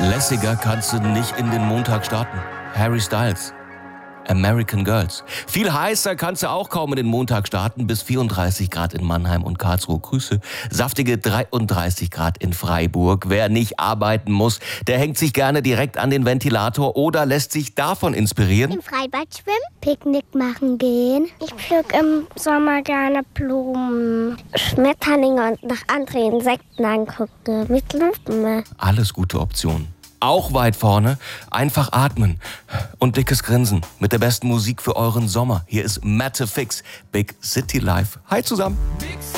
Lässiger kannst du nicht in den Montag starten. Harry Styles. American Girls. Viel heißer kannst du auch kaum in den Montag starten. Bis 34 Grad in Mannheim und Karlsruhe. Grüße. Saftige 33 Grad in Freiburg. Wer nicht arbeiten muss, der hängt sich gerne direkt an den Ventilator oder lässt sich davon inspirieren. Im Freibad schwimmen, Picknick machen gehen. Ich pflück im Sommer gerne Blumen, Schmetterlinge und nach anderen Insekten angucken. Mit Lupen. Alles gute Optionen. Auch weit vorne, einfach atmen und dickes Grinsen mit der besten Musik für euren Sommer. Hier ist Matte Fix, Big City Life. Hi zusammen.